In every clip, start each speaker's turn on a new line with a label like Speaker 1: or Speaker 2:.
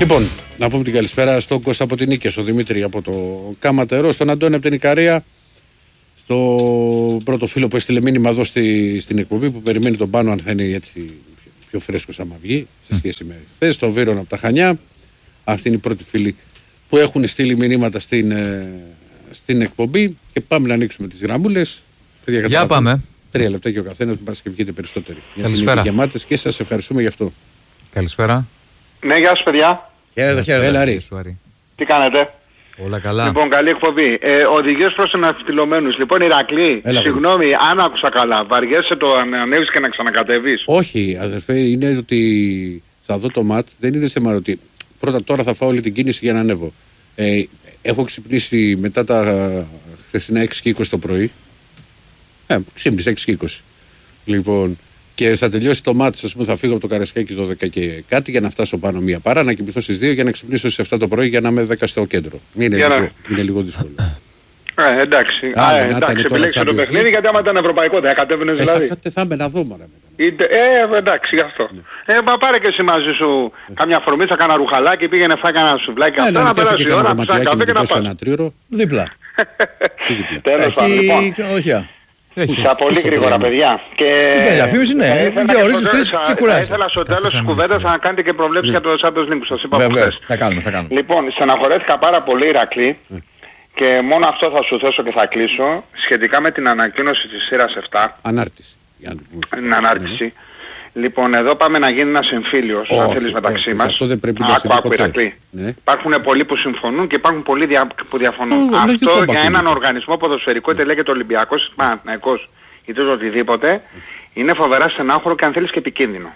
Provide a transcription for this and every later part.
Speaker 1: Λοιπόν, να πούμε την καλησπέρα στον Κώστα από την Νίκαια, στον Δημήτρη από το Κάματερό, στον Αντώνη από την Ικαρία, στο πρώτο φίλο που έστειλε μήνυμα εδώ στην εκπομπή που περιμένει τον Πάνο αν θα είναι έτσι πιο φρέσκος άμα βγει σε σχέση με χθες, στον Βίρον από τα Χανιά. Αυτή είναι η πρώτη φίλη που έχουν στείλει μηνύματα στην εκπομπή και πάμε να ανοίξουμε τις γραμμούλες.
Speaker 2: Για πάμε.
Speaker 1: 3 λεπτά και ο καθένας που και βγείτε περισσότεροι.
Speaker 2: Καλησπέρα.
Speaker 1: Είναι γεμάτες και σας ευχαριστούμε γι' αυτό.
Speaker 2: Καλησπέρα.
Speaker 3: Ναι, γεια σας παιδιά.
Speaker 1: Χαίρετε.
Speaker 3: Τι κάνετε?
Speaker 2: Όλα καλά.
Speaker 3: Λοιπόν, καλή εκπομπή. Οδηγίες προς αναφυτιλωμένους. Λοιπόν, Ηρακλή, συγγνώμη, αν άκουσα καλά, βαριέσαι το να ανέβεις και να ξανακατεβείς?
Speaker 1: Όχι, αδερφέ, είναι ότι θα δω το ματ, δεν είναι θέμα ότι πρώτα τώρα θα φάω όλη την κίνηση για να ανέβω. Έχω ξυπνήσει μετά τα χθεσινά 6 και 20 το πρωί. Ξύπνησα 6 και 20. Λοιπόν, και θα τελειώσει το μάτς, ας πούμε, θα φύγω από το Καρασκάκι 12 και κάτι για να φτάσω πάνω μία παρά, να κοιμηθώ στις 2 για να ξυπνήσω στις 7 το πρωί για να είμαι 10 στο κέντρο. Είναι λίγο δύσκολο.
Speaker 3: Εντάξει, επιλέξτε το παιχνίδι γιατί άμα ήταν ευρωπαϊκό δεν κατέβαινες δηλαδή.
Speaker 1: Θα με να δω μωρέ.
Speaker 3: Εντάξει, γι' αυτό. Μα πάρε και εσύ μαζί σου καμιά φορμίτσα, κάνα ρουχαλάκι, πήγαινε φάει κανένα σουβλάκι. Αυτά να περάσει η ώρα, ψάχνει καφέ και να πας.
Speaker 1: Ένα τρίωρο, δίπλα.
Speaker 3: Τέλος πάντων, λοιπόν. Θα πολύ γρήγορα, παιδιά. Και
Speaker 4: διαφήμιση, ναι. Διορίζεις τρεις τσικουράς.
Speaker 3: Θα ήθελα στο τέλος της κουβέντας να κάνετε και προβλέψεις για το Champions League που σας είπα από χθες.
Speaker 4: Θα κάνουμε.
Speaker 3: Λοιπόν, στεναχωρέθηκα πάρα πολύ, Ηρακλή, και μόνο αυτό θα σου θέσω και θα κλείσω, σχετικά με την ανακοίνωση της σειράς 7.
Speaker 1: Ανάρτηση.
Speaker 3: Ανάρτηση. Λοιπόν, εδώ πάμε να γίνει ένας εμφύλιος, αν θέλεις, μεταξύ μας.
Speaker 1: Αυτό δεν πρέπει να συμβεί ποτέ.
Speaker 3: Υπάρχουν πολλοί που συμφωνούν και υπάρχουν πολλοί που διαφωνούν. Αυτό για έναν οργανισμό ποδοσφαιρικό, είτε λέγεται Ολυμπιακός, Παναθηναϊκός, είτε οτιδήποτε, είναι φοβερά στενάχωρο και αν θέλεις και επικίνδυνο.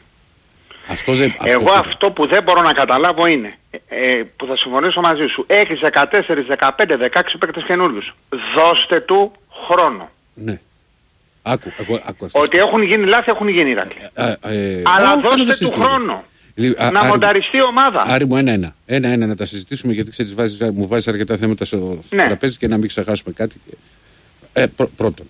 Speaker 3: Εγώ αυτό που δεν μπορώ να καταλάβω είναι, που θα συμφωνήσω μαζί σου, έχεις 14, 15, 16 παίκτες καινούριους. Δώστε του χρόνο.
Speaker 1: Ναι.
Speaker 3: Ότι έχουν γίνει λάθη, έχουν γίνει Ηρακλή. Αλλά δώστε του χρόνο. Να μονταριστεί η ομάδα.
Speaker 1: Άρη μου, ένα να τα συζητήσουμε γιατί ξέρεις μου βάζεις αρκετά θέματα στο τραπέζι και να μην ξεχάσουμε κάτι. Πρώτον,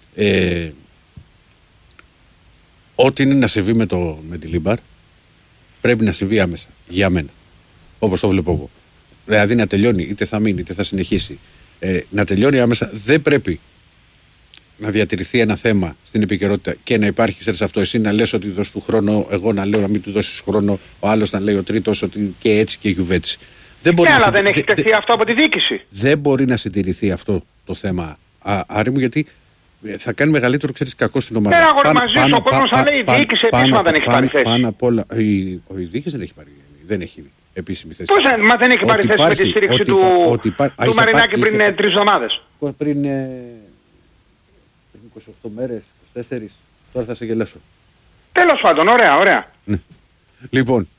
Speaker 1: ό,τι είναι να συμβεί με τη Λίμπαρ πρέπει να συμβεί άμεσα, για μένα. Όπως το βλέπω εγώ. Δηλαδή να τελειώνει, είτε θα μείνει, είτε θα συνεχίσει. Να τελειώνει άμεσα, δεν πρέπει να διατηρηθεί ένα θέμα στην επικαιρότητα και να υπάρχει, ξέρεις αυτό, εσύ να λες ότι δώσεις του χρόνο, εγώ να λέω να μην του δώσεις χρόνο, ο άλλος να λέει ο τρίτος ότι και έτσι και γιουβέτσι.
Speaker 3: Αλλά δεν έχει τεθεί αυτό από τη διοίκηση.
Speaker 1: Δεν μπορεί να συντηρηθεί αυτό το θέμα, Άρη μου, γιατί θα κάνει μεγαλύτερο, ξέρεις, κακό στην ομάδα.
Speaker 3: Αγόρι μαζί σου, ο κόσμος θα λέει η διοίκηση επίσημα δεν έχει πάρει θέση.
Speaker 1: Πάνω απ' όλα, η διοίκηση δεν έχει πάρει, δεν έχει επίσημη θέση.
Speaker 3: Πώς δεν έχει πάρει θέση με τη στήριξη του Μαρινάκη πριν 3 εβδομάδες?
Speaker 1: Πριν 28 μέρες, 24, τώρα θα σε γελάσω.
Speaker 3: Τέλος πάντων, ωραία.
Speaker 1: Ναι. Λοιπόν,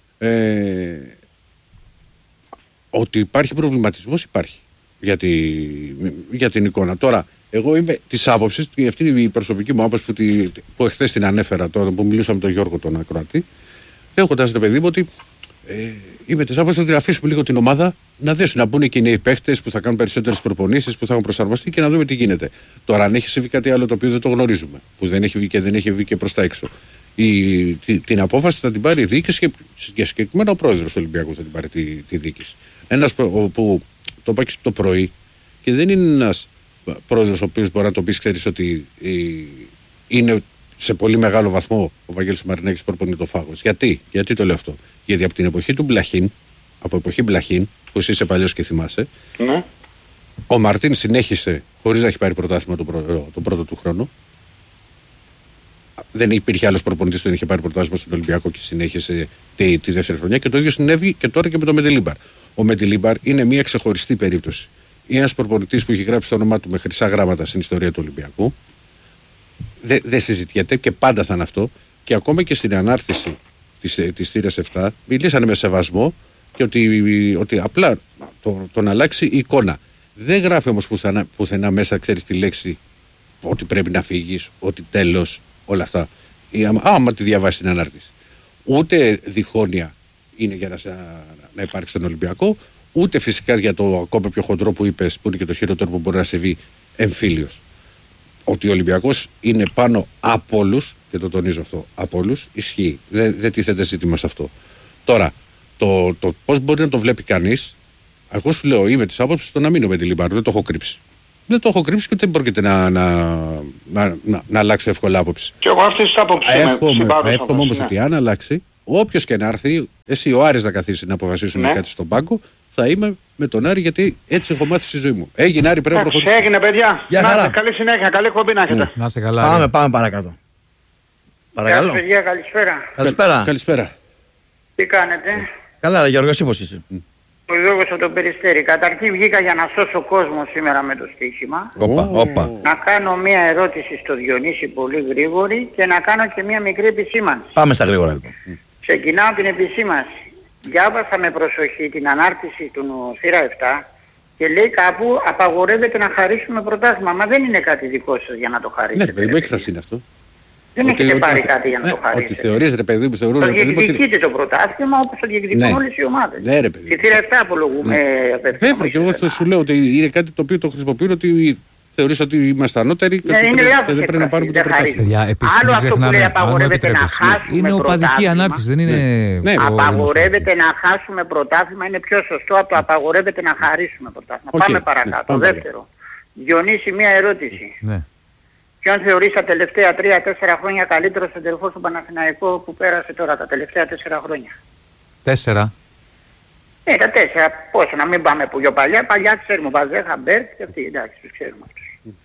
Speaker 1: ότι υπάρχει προβληματισμός υπάρχει για την εικόνα. Τώρα, εγώ είμαι της άποψης, και αυτή είναι η προσωπική μου άποψη που εχθές την ανέφερα τώρα που μιλούσα με τον Γιώργο τον Ακροατή, έχοντας το παιδί μου ότι είμαι της άποψης ότι αφήσουμε λίγο την ομάδα να δέσουν, να μπουν και οι νέοι παίχτες που θα κάνουν περισσότερες προπονήσεις, που θα έχουν προσαρμοστεί και να δούμε τι γίνεται. Τώρα, αν έχει συμβεί κάτι άλλο το οποίο δεν το γνωρίζουμε, που δεν έχει βγει και δεν έχει βγει και προς τα έξω, την απόφαση θα την πάρει η διοίκηση και συγκεκριμένα ο πρόεδρος του Ολυμπιακού θα την πάρει τη διοίκηση. Ένας που το πάει το πρωί και δεν είναι ένας πρόεδρος ο οποίος μπορεί να το πει, ξέρεις ότι είναι σε πολύ μεγάλο βαθμό ο Βαγγέλης Μαρινάκης προπονεί το φάγος. Γιατί το λέω αυτό? Γιατί από την εποχή του Μπλαχίν, από εποχή Μπλαχίν, που εσύ είσαι παλιός και θυμάσαι, ο Μαρτίν συνέχισε χωρίς να έχει πάρει πρωτάθλημα τον πρώτο του χρόνο. Δεν υπήρχε άλλος προπονητής που δεν είχε πάρει πρωτάθλημα στον Ολυμπιακό και συνέχισε τη δεύτερη χρονιά. Και το ίδιο συνέβη και τώρα και με τον Μεντιλίμπαρ. Ο Μεντιλίμπαρ είναι μια ξεχωριστή περίπτωση. Είναι ένας προπονητής που έχει γράψει το όνομά του με χρυσά γράμματα στην ιστορία του Ολυμπιακού. Δεν συζητιέται και πάντα θα είναι αυτό. Και ακόμα και στην ανάρτηση της θύρας 7 μιλήσανε με σεβασμό και ότι απλά τον αλλάξει η εικόνα. Δεν γράφει όμως πουθενά μέσα, ξέρεις, τη λέξη ότι πρέπει να φύγεις, ότι τέλος, όλα αυτά. Άμα τη διαβάσει την ανάρτηση. Ούτε διχόνοια είναι για να υπάρξει στον Ολυμπιακό, ούτε φυσικά για το ακόμα πιο χοντρό που είπες, που είναι και το χειρότερο που μπορεί να συμβεί, εμφύλιος. Ότι ο Ολυμπιακός είναι πάνω από όλους, και το τονίζω αυτό, από όλους, ισχύει. Δεν τίθεται ζήτημα σε αυτό. Τώρα, το πώς μπορεί να το βλέπει κανείς, εγώ σου λέω είμαι της άποψης το να μείνω με τη Λιμπάρο. Δεν το έχω κρύψει. Δεν το έχω κρύψει και δεν πρόκειται να αλλάξω εύκολα άποψη.
Speaker 3: Και εγώ αυτή τη άποψη
Speaker 1: εύχομαι όμως ότι αν αλλάξει, όποιος και να έρθει, εσύ ο Άρης να καθίσει να αποφασίσουν κάτι στον πάγκο, θα είμαι με τον Άρη γιατί έτσι έχω μάθει στη ζωή μου. Έγινε Άρη, πρέπει να προχωρήσει.
Speaker 3: Έγινε, παιδιά. Καλή συνέχεια, καλή εκπομπή να έχετε.
Speaker 2: Να είστε καλά.
Speaker 4: Πάμε παρακάτω. Παρακαλώ.
Speaker 3: Παιδιά, καλησπέρα.
Speaker 1: Καλησπέρα.
Speaker 3: Τι κάνετε?
Speaker 4: Καλά, Γιώργο, εσύ πώς είσαι?
Speaker 3: Ο Γιώργος από το Περιστέρι. Καταρχήν βγήκα για να σώσω κόσμο σήμερα με το στοίχημα.
Speaker 4: Όπα.
Speaker 3: Να κάνω μία ερώτηση στο Διονύση πολύ γρήγορη και να κάνω και μία μικρή επισήμανση.
Speaker 4: Πάμε στα γρήγορα λοιπόν.
Speaker 3: Ξεκινάω την επισήμανση. Διάβασα με προσοχή την ανάρτηση του Θύρα 7 και λέει κάπου απαγορεύεται να χαρίσουμε πρωτάθλημα. Μα δεν είναι κάτι δικό σας για να το χαρίσετε.
Speaker 1: Ναι, παιδί μου, έκφραση είναι αυτό.
Speaker 3: Δεν έχετε πάρει κάτι για να το χαρίσετε.
Speaker 1: Ότι θεωρείς ρε παιδί μου, θεωρούν
Speaker 3: το διεκδικείτε το πρωτάθλημα όπως το διεκδικούν όλες οι ομάδες.
Speaker 1: Ναι, ρε παιδί.
Speaker 3: Στη Θύρα 7 απολογούμε.
Speaker 1: Βέβαια, και εγώ θα σου λέω ότι είναι κάτι το οποίο το χρησιμοποιούν ότι θεωρείς ότι είμαστε ανώτεροι και δεν πρέπει να πάρουμε το πρωτάθλημα.
Speaker 2: Επίσης μην ξεχνάμε, αν επιτρέπεις, είναι οπαδική ανάρτηση, δεν είναι...
Speaker 3: Απαγορεύεται να χάσουμε πρωτάθλημα, είναι πιο σωστό από το απαγορεύεται να χαρίσουμε πρωτάθλημα. Πάμε παρακάτω. Δεύτερο, Διονύση, μία ερώτηση. Ποιον θεωρείς τα τελευταία 3-4 χρόνια καλύτερο σεντερφόρ στον Παναθηναϊκό που πέρασε τώρα τα τελευταία 4 χρόνια?
Speaker 2: 4.
Speaker 3: Τα 4. Πόσο, να μην πάμε που πιο παλιά. Παλιά ξέρουμε, Βαζέχα, Μπέρκ και αυτοί, εντάξει, τους ξέρουμε αυτούς.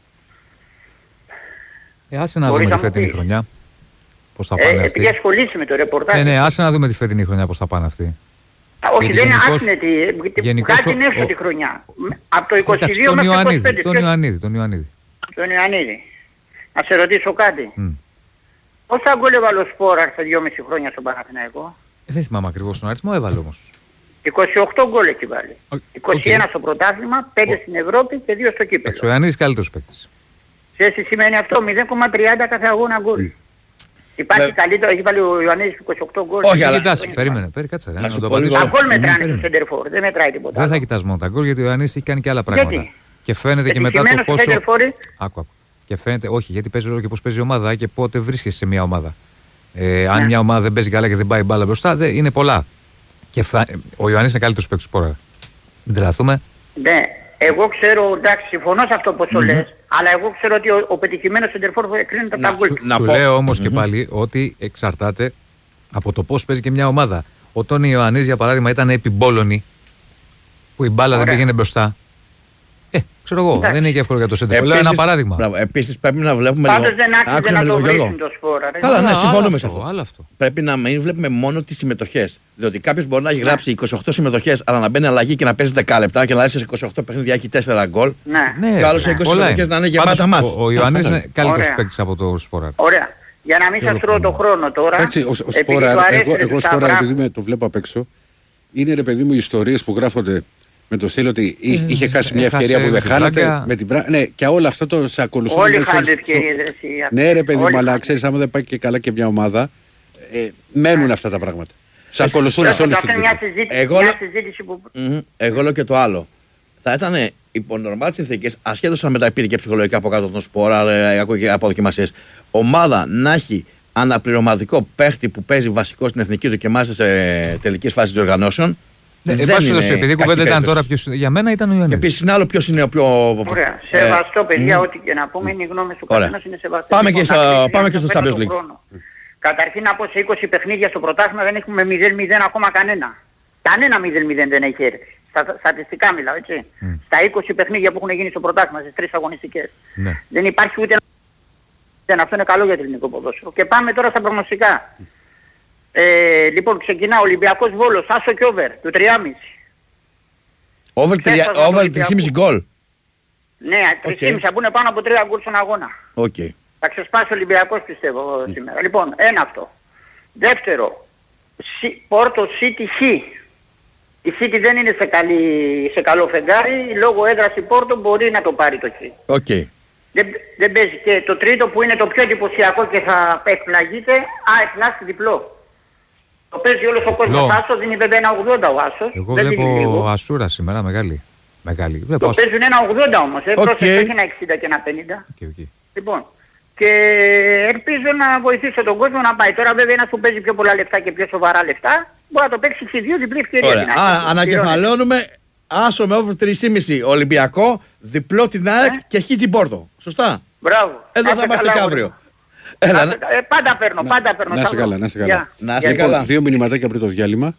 Speaker 2: Άσε να δούμε τη φετινή χρονιά. Πώς θα πάνε αυτοί.
Speaker 3: Επειδή ασχολείσαι με το ρεπορτάζ.
Speaker 2: Ναι, άσε να δούμε τη φετινή χρονιά πώς θα πάνε αυτοί.
Speaker 3: Όχι, δεν είναι άσυνετη. Κάτι είναι έσω τη χρονιά. Από το 22 μέχρι το 25.
Speaker 2: Τον Ιωαννίδη.
Speaker 3: Να σε ρωτήσω κάτι. Πόσα γκολ έβαλε ο Σπόραρ σε 2,5 χρόνια στον Παναθηναϊκό?
Speaker 2: Δεν θυμάμαι ακριβώς τον αριθμό, έβαλε όμως.
Speaker 3: 28 γκολ έχει βάλει. 21 στο πρωτάθλημα, 5 στην Ευρώπη και 2 στο κύπελλο.
Speaker 2: Ο Ιωαννίδης καλύτερος παίκτης.
Speaker 3: Σε σημαίνει αυτό 0,30 κάθε αγώνα γκολ. Υπάρχει καλύτερο, έχει βάλει ο Ιωαννίδης 28 γκολ.
Speaker 2: Όχι, αλλά περίμενε, κάτσε.
Speaker 3: Τα γκολ μετράνε στο σεντερφόρ, δεν μετράει τίποτα.
Speaker 2: Δεν θα κοιτάς μόνο τα γκολ γιατί ο Ιωαννίδης έχει κάνει και άλλα πράγματα. Και φαίνεται και μετά το πόσο... Άκου. Και φαίνεται, όχι, γιατί παίζει ρόλο και πώς παίζει η ομάδα και πότε βρίσκεσαι σε μια ομάδα. Αν μια ομάδα δεν παίζει καλά και δεν πάει μπάλα μπροστά, είναι πολλά. Και ο Ιωαννίδης είναι καλύτερος παίκτης σπόρα. Μην τρελαθούμε.
Speaker 3: Ναι, εγώ ξέρω, εντάξει, συμφωνώ σε αυτό που το λες, αλλά εγώ ξέρω ότι ο πετυχημένος σεντερφόρ κρίνεται τα γκολ.
Speaker 2: Σου λέω όμως και πάλι ότι εξαρτάται από το πώς παίζει και μια ομάδα. Ο Τόνι Ιωαννίδης, για παράδειγμα, ήταν επί Μπόλωνη, που η μπάλα δεν πήγαινε μπροστά. Ξέρω εγώ, δεν είναι και εύκολο για το σέντερφορ. Λέω ένα παράδειγμα.
Speaker 4: Επίσης πρέπει να βλέπουμε.
Speaker 3: Πάντως δεν άξιζε να το βρίσουν το Σπόρα.
Speaker 4: Καλά, ναι, συμφωνούμε σε αυτό. Πρέπει να μην βλέπουμε μόνο τις συμμετοχές. Διότι κάποιος μπορεί να έχει γράψει 28 συμμετοχές, αλλά να μπαίνει αλλαγή και να παίζει 10 λεπτά και να έρθει σε 28 παιχνίδια έχει 4 γκολ.
Speaker 2: Ναι,
Speaker 4: και άλλο σε 20 συμμετοχές να είναι γεμάτα μάτς.
Speaker 2: Ο Ιωαννίδης είναι καλύτερος παίκτης από το Σπόρα.
Speaker 3: Ωραία. Για να μην σας τρώω το χρόνο τώρα.
Speaker 1: Εντάξει, ο Σπόρα, εγώ Σπόρα, επειδή το βλέπω απ' έξω, είναι ρε παιδί μου οι ιστορίες που γράφονται. Με το στυλ ότι είχε χάσει μια ευκαιρία που δεν χάνεται. Ναι, και όλα αυτά το σε ακολουθούν.
Speaker 3: Όλοι χάνονται ευκαιρίες.
Speaker 1: Ναι, ρε παιδί μου, αλλά ξέρεις, άμα δεν πάει και καλά και μια ομάδα, μένουν αυτά τα πράγματα. Σε ακολουθούν σε όλους τους
Speaker 4: Εγώ λέω και το άλλο. Θα ήταν υπό νορμάλες συνθήκες, ασχέτως αν μετά πήρε και ψυχολογικά από κάτω τον Σπόρα, από δοκιμασίες, ομάδα να έχει αναπληρωματικό παίχτη που παίζει βασικό στην εθνική του και μάλιστα σε τελικές φάσεις διοργανώσεων.
Speaker 2: Επειδή κουβέντα ήταν τώρα για μένα ήταν ο Ιωαννίδης.
Speaker 4: Επίσης είναι άλλο ποιος είναι ο πιο...
Speaker 3: Ωραία. Σεβαστό παιδιά, ό,τι και να πούμε είναι οι γνώμες του καθένας είναι σεβαστές.
Speaker 4: Πάμε και στο Champions League.
Speaker 3: Καταρχήν να πω σε 20 παιχνίδια στο πρωτάθλημα δεν έχουμε 0-0 ακόμα κανένα. Κανένα 0-0 δεν έχει έρθει. Στατιστικά μιλάω, έτσι. Στα 20 παιχνίδια που έχουν γίνει στο πρωτάθλημα, στις 3 αγωνιστικές. Δεν υπάρχει ούτε ένα. Αυτό είναι καλό για το ελληνικό ποδόσφαιρο. Και πάμε τώρα στα προγνωστικά. Λοιπόν, ξεκινά Ολυμπιακός Βόλος, άσο και over, του 3,5.
Speaker 4: Over 3,5 γκολ.
Speaker 3: Ναι, 3,5 θα μπουν πάνω από 3 γκολ στον αγώνα. Θα ξεσπάσει ο Ολυμπιακός πιστεύω σήμερα. Λοιπόν, ένα αυτό. Δεύτερο, Πόρτο City Χ. Η City δεν είναι σε καλό φεγγάρι, λόγω έδρας η Πόρτο μπορεί να το πάρει το Χ. Δεν παίζει. Και το τρίτο που είναι το πιο εντυπωσιακό και θα εκπλαγείτε, εκπλάσει διπλό. Το παίζει όλος ο κόσμος άσο, δίνει βέβαια 1,80 ο άσος.
Speaker 2: Εγώ βλέπω Ασούρα σήμερα, μεγάλη.
Speaker 3: Το παίζουν 1,80 όμως, πρόσεχε έχει ένα 60 και ένα 50. Λοιπόν, και ελπίζω να βοηθήσω τον κόσμο να πάει. Τώρα βέβαια ένας που παίζει πιο πολλά λεφτά και πιο σοβαρά λεφτά
Speaker 5: μπορεί να το παίξει και 2 διπλή ευκαιρία.
Speaker 4: Ανακεφαλώνουμε άσο με over 3,5 Ολυμπιακό, διπλό την ΑΕΚ και χ την Πόρτο. Σωστά.
Speaker 5: Μπράβο.
Speaker 4: Εδώ θα είμαστε και αύριο.
Speaker 5: Πάντα παίρνω.
Speaker 1: Να είσαι καλά, να είσαι καλά. 2 μηνυματάκια πριν το διάλειμμα.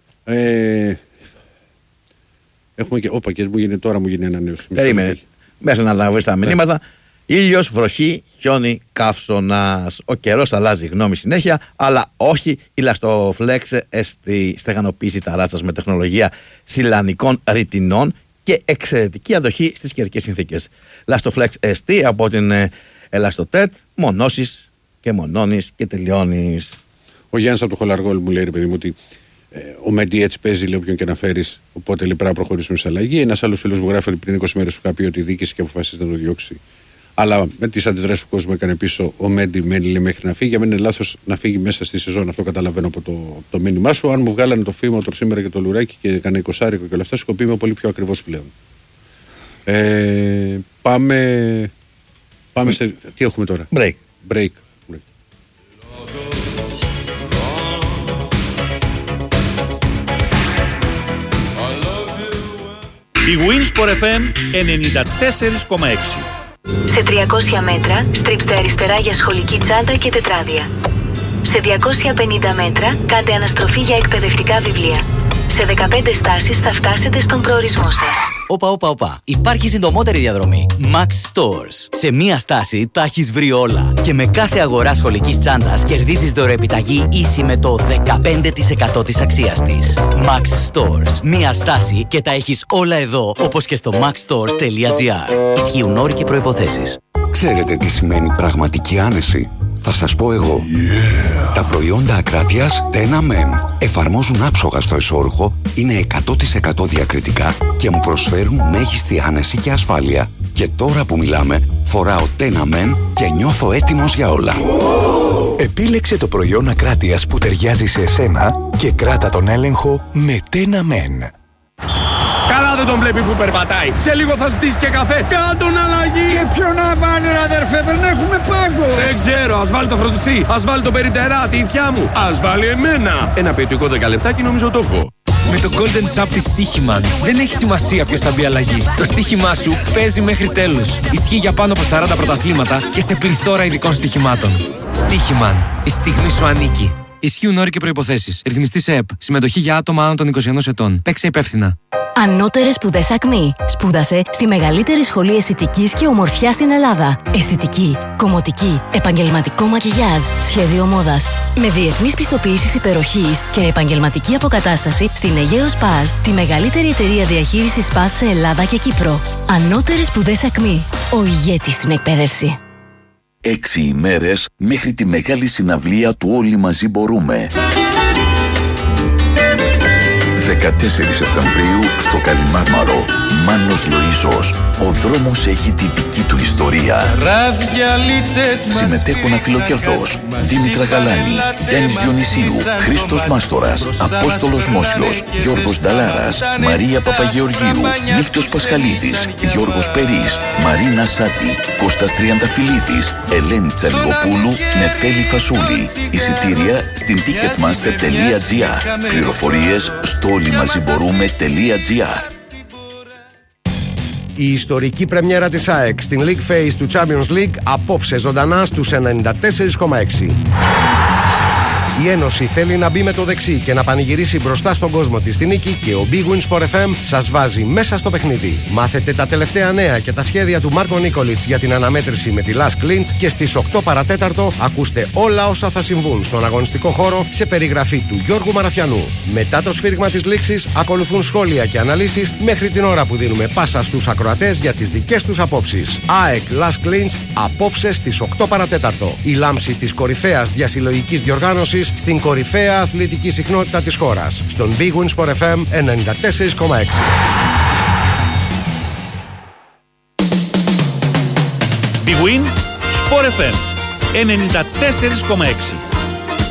Speaker 1: Έχουμε και. Όπα, και μου γίνει ένα νέο σημείο.
Speaker 4: Περίμενε. Μέχρι να λάβει τα μηνύματα. Ήλιος, βροχή, χιόνι, καύσωνας. Ο καιρός αλλάζει γνώμη συνέχεια, αλλά όχι η Lastoflex στη στεγανοποίηση ταράτσας με τεχνολογία σιλανικών ρητινών και εξαιρετική αντοχή στις καιρικές συνθήκες. Lastoflex ST από την Elastotet, μονώσεις και μονώνεις και τελειώνεις.
Speaker 1: Ο Γιάννης από το Χολαργόλ μου λέει, ρε παιδί μου, ότι ο Μέντι έτσι παίζει, λέει, όποιον και να φέρεις, οπότε λέει πρέπει να προχωρήσουμε σε αλλαγή. Ένας άλλος φίλος μου γράφει ότι πριν 20 μέρες σου είχα πει ότι η διοίκηση και αποφασίζει να το διώξει. Αλλά με τις αντιδράσεις του κόσμου έκανε πίσω ο Μέντι μένει μέχρι να φύγει. Για μένα είναι λάθος να φύγει μέσα στη σεζόν. Αυτό καταλαβαίνω από το μήνυμά σου. Αν μου βγάλανε το φήμο σήμερα και το λουράκι και έκανε 20 και όλα αυτά, σκοπίμαι πολύ πιο ακριβώς πλέον. Πάμε σε. Τι έχουμε τώρα? Break.
Speaker 6: Η Winsport FM 94,6.
Speaker 7: Σε 300 μέτρα, στρίψτε αριστερά για σχολική τσάντα και τετράδια. Σε 250 μέτρα, κάντε αναστροφή για εκπαιδευτικά βιβλία. Σε 15 στάσεις θα φτάσετε στον προορισμό σας.
Speaker 8: Όπα. Υπάρχει συντομότερη διαδρομή. Max Stores. Σε μία στάση τα έχεις βρει όλα. Και με κάθε αγορά σχολικής τσάντας κερδίζεις δωρεοεπιταγή ίση με το 15% της αξίας της. Max Stores. Μία στάση και τα έχεις όλα εδώ, όπως και στο maxstores.gr. Ισχύουν όροι και προϋποθέσεις.
Speaker 9: Ξέρετε τι σημαίνει πραγματική άνεση? Θα σας πω εγώ. Τα προϊόντα Ακράτειας Tena Men εφαρμόζουν άψογα στο εσώρουχο, είναι 100% διακριτικά και μου προσφέρουν μέγιστη άνεση και ασφάλεια. Και τώρα που μιλάμε, φοράω Tena Men και νιώθω έτοιμος για όλα.
Speaker 10: Επίλεξε το προϊόν Ακράτειας που ταιριάζει σε εσένα και κράτα τον έλεγχο με Tena Men.
Speaker 11: Καλά δεν τον βλέπει που περπατάει. Σε λίγο θα ζητήσει και καφέ. Κάντον αλλαγή.
Speaker 12: Και ποιο να βάλει, ρε αδερφέ, δεν έχουμε πάγκο.
Speaker 11: Δεν ξέρω, ας βάλει το φροντιστή. Ας βάλει το περιτερά, τη ηθιά μου. Ας βάλει εμένα. Ένα ποιοτικό 10 λεπτάκι νομίζω το έχω.
Speaker 13: Με το Golden Shop της Στοίχημαν δεν έχει σημασία ποιος θα μπει αλλαγή. Το στοίχημά σου παίζει μέχρι τέλους. Ισχύει για πάνω από 40 πρωταθλήματα και σε πληθώρα ειδικών στοιχημάτων. Στοίχημαν. Η στιγμή σου ανήκει. Ισχύουν όροι και προϋποθέσεις. Ρυθμιστή σε ΕΠ. Συμμετοχή για άτομα άνω των 21 ετών. Παίξε υπεύθυνα.
Speaker 7: Ανώτερες σπουδές ΑΚΜΗ. Σπούδασε στη μεγαλύτερη σχολή αισθητικής και ομορφιάς στην Ελλάδα. Αισθητική, κομμωτική, επαγγελματικό μακιγιάζ, σχέδιο μόδας. Με διεθνείς πιστοποιήσεις υπεροχής και επαγγελματική αποκατάσταση στην Αιγαίο Σπάζ, τη μεγαλύτερη εταιρεία διαχείρισης Σπάζ σε Ελλάδα και Κύπρο. Ανώτερες σπουδές ΑΚΜΗ. Ο ηγέτης στην εκπαίδευση.
Speaker 14: 6 ημέρες μέχρι τη μεγάλη συναυλία του Όλοι Μαζί Μπορούμε. 14 Σεπτεμβρίου στο Καλιμάρμαρο. Μάνος Λοΐζος. Ο δρόμος έχει τη δική του ιστορία. Συμμετέχουν Αφιλοκερδός, Δήμητρα Γαλάνη, Γιάννης Διονυσίου, Χρήστος Μάστορας, Απόστολος Μόσιος, Γιώργος Νταλάρας, Μαρία Παπαγεωργίου, Νύχτος Πασχαλίδης, Γιώργος Περής, Μαρίνα Σάτη, Κώστας Τριανταφυλλίδης, Ελένη Τσαλιγοπούλου, Νεφέλη Φασούλη. Εισιτήρια στην ticketmaster.gr. Πληροφορίες στο olymazimboroume.gr.
Speaker 15: Η ιστορική πρεμιέρα της ΑΕΚ στην League Phase του Champions League απόψε ζωντανά στους 94,6. Η Ένωση θέλει να μπει με το δεξί και να πανηγυρίσει μπροστά στον κόσμο της στη νίκη και ο Big Win Sport FM σας βάζει μέσα στο παιχνίδι. Μάθετε τα τελευταία νέα και τα σχέδια του Μάρκο Νίκολιτς για την αναμέτρηση με τη Last Clinch και στις 8 παρατέταρτο ακούστε όλα όσα θα συμβούν στον αγωνιστικό χώρο σε περιγραφή του Γιώργου Μαραθιανού. Μετά το σφύριγμα της λήξης ακολουθούν σχόλια και αναλύσεις μέχρι την ώρα που δίνουμε πάσα στους ακροατές για τις δικές τους απόψεις. ΑΕΚ Last Clinch απόψε στις 8 παρατέταρτο. Η λάμψη της κορυφαίας διασυλλογικής διοργάνωσης στην κορυφαία αθλητική συχνότητα της χώρας. Στον Big Win Sport FM 94,6.
Speaker 6: Big Win Sport FM 94,6.